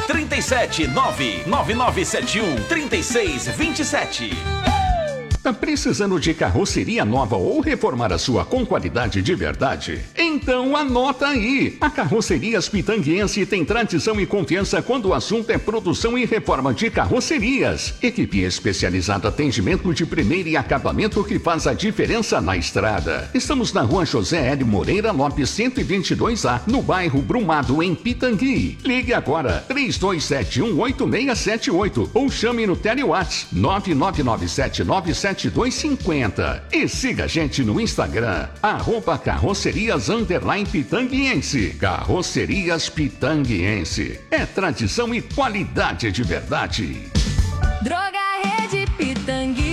37 99971 3627. Tá precisando de carroceria nova ou reformar a sua com qualidade de verdade? Então anota aí! A Carrocerias Pitanguense tem tradição e confiança quando o assunto é produção e reforma de carrocerias. Equipe especializada, atendimento de primeira e acabamento que faz a diferença na estrada. Estamos na Rua José L. Moreira Lopes 122A, no bairro Brumado, em Pitangui. Ligue agora 32718678 ou chame no TeleWhatsApp 999797250 e siga a gente no Instagram @carrocerias_pitanguiense. Carrocerias Pitanguiense é tradição e qualidade de verdade. Droga Rede Pitangui.